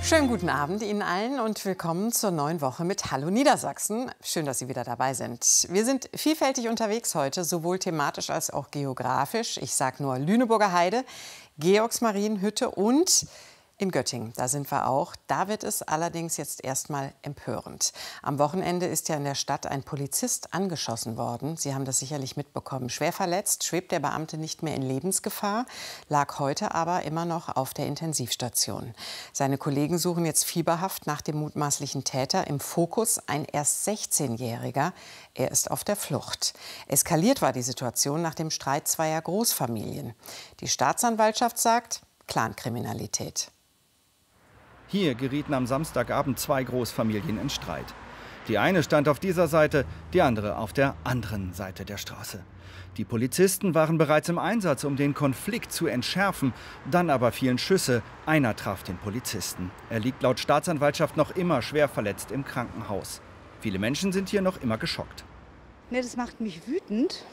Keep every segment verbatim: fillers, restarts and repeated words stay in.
Schönen guten Abend Ihnen allen und willkommen zur neuen Woche mit Hallo Niedersachsen. Schön, dass Sie wieder dabei sind. Wir sind vielfältig unterwegs heute, sowohl thematisch als auch geografisch. Ich sage nur Lüneburger Heide, Georgsmarienhütte und in Göttingen. Da sind wir auch. Da wird es allerdings jetzt erstmal empörend. Am Wochenende ist ja in der Stadt ein Polizist angeschossen worden. Sie haben das sicherlich mitbekommen. Schwer verletzt schwebt der Beamte nicht mehr in Lebensgefahr, lag heute aber immer noch auf der Intensivstation. Seine Kollegen suchen jetzt fieberhaft nach dem mutmaßlichen Täter. Im Fokus ein erst sechzehnjähriger. Er ist auf der Flucht. Eskaliert war die Situation nach dem Streit zweier Großfamilien. Die Staatsanwaltschaft sagt Clankriminalität. Hier gerieten am Samstagabend zwei Großfamilien in Streit. Die eine stand auf dieser Seite, die andere auf der anderen Seite der Straße. Die Polizisten waren bereits im Einsatz, um den Konflikt zu entschärfen. Dann aber fielen Schüsse. Einer traf den Polizisten. Er liegt laut Staatsanwaltschaft noch immer schwer verletzt im Krankenhaus. Viele Menschen sind hier noch immer geschockt. Ne, das macht mich wütend.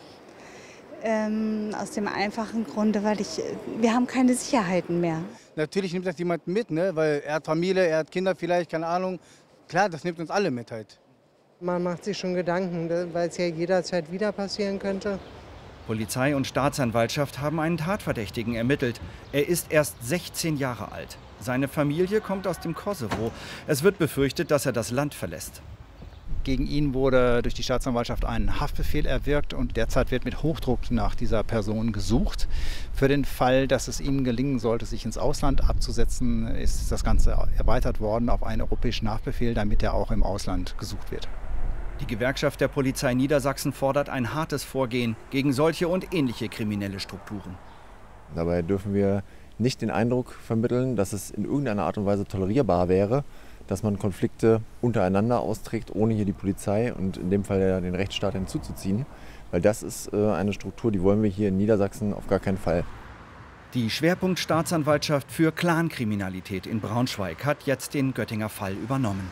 Ähm, aus dem einfachen Grunde, weil ich, wir haben keine Sicherheiten mehr. Natürlich nimmt das jemand mit, ne? Weil er hat Familie, er hat Kinder vielleicht, keine Ahnung. Klar, das nimmt uns alle mit halt. Man macht sich schon Gedanken, weil es ja jederzeit wieder passieren könnte. Polizei und Staatsanwaltschaft haben einen Tatverdächtigen ermittelt. Er ist erst sechzehn Jahre alt. Seine Familie kommt aus dem Kosovo. Es wird befürchtet, dass er das Land verlässt. Gegen ihn wurde durch die Staatsanwaltschaft ein Haftbefehl erwirkt und derzeit wird mit Hochdruck nach dieser Person gesucht. Für den Fall, dass es ihm gelingen sollte, sich ins Ausland abzusetzen, ist das Ganze erweitert worden auf einen europäischen Haftbefehl, damit er auch im Ausland gesucht wird. Die Gewerkschaft der Polizei Niedersachsen fordert ein hartes Vorgehen gegen solche und ähnliche kriminelle Strukturen. Dabei dürfen wir nicht den Eindruck vermitteln, dass es in irgendeiner Art und Weise tolerierbar wäre, dass man Konflikte untereinander austrägt, ohne hier die Polizei und in dem Fall ja den Rechtsstaat hinzuzuziehen. Weil das ist äh, eine Struktur, die wollen wir hier in Niedersachsen auf gar keinen Fall. Die Schwerpunktstaatsanwaltschaft für Clankriminalität in Braunschweig hat jetzt den Göttinger Fall übernommen.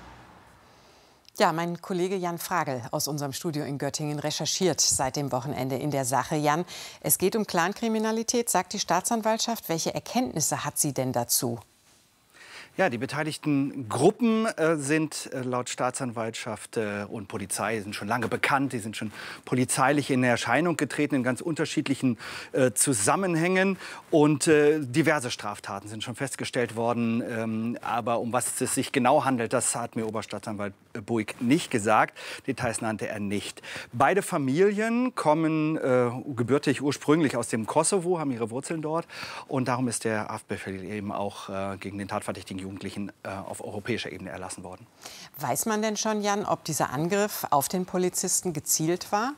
Ja, mein Kollege Jan Fragel aus unserem Studio in Göttingen recherchiert seit dem Wochenende in der Sache. Jan, es geht um Clankriminalität, sagt die Staatsanwaltschaft. Welche Erkenntnisse hat sie denn dazu? Ja, die beteiligten Gruppen äh, sind äh, laut Staatsanwaltschaft äh, und Polizei sind schon lange bekannt. Die sind schon polizeilich in Erscheinung getreten in ganz unterschiedlichen äh, Zusammenhängen. Und äh, diverse Straftaten sind schon festgestellt worden. Ähm, aber um was es sich genau handelt, das hat mir Oberstaatsanwalt Buik nicht gesagt. Details nannte er nicht. Beide Familien kommen äh, gebürtig ursprünglich aus dem Kosovo, haben ihre Wurzeln dort. Und darum ist der Haftbefehl eben auch äh, gegen den tatverdächtigen Jugendlichen äh, auf europäischer Ebene erlassen worden. Weiß man denn schon, Jan, ob dieser Angriff auf den Polizisten gezielt war?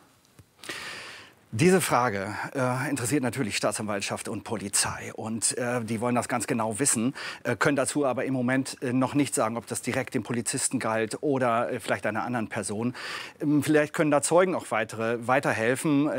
Diese Frage äh, interessiert natürlich Staatsanwaltschaft und Polizei. Und äh, die wollen das ganz genau wissen, äh, können dazu aber im Moment äh, noch nicht sagen, ob das direkt dem Polizisten galt oder äh, vielleicht einer anderen Person. Ähm, vielleicht können da Zeugen auch weitere weiterhelfen.